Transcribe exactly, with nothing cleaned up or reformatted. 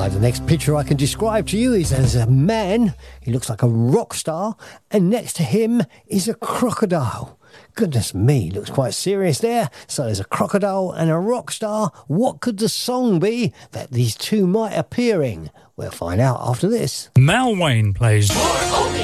Right, the next picture I can describe to you is as a man. He looks like a rock star, and next to him is a crocodile. Goodness me, looks quite serious there. So there's a crocodile and a rock star. What could the song be that these two might appear in? We'll find out after this. Mal Wayne plays. For only